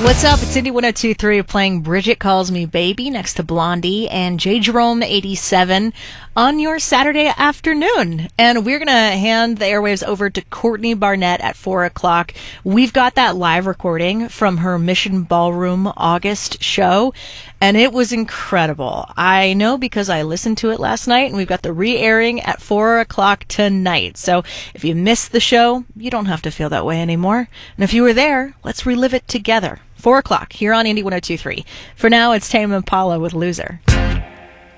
What's up? It's Indie 1023 playing Bridget Calls Me Baby next to Blondie and J. Jerome 87 on your Saturday afternoon. And we're going to hand the airwaves over to Courtney Barnett at 4 o'clock. We've got that live recording from her Mission Ballroom August show, and it was incredible. I know because I listened to it last night, and we've got the re-airing at 4 o'clock tonight. So if you missed the show, you don't have to feel that way anymore. And if you were there, let's relive it together. 4 o'clock here on Indie 1023. For now, it's Tame Impala with Loser.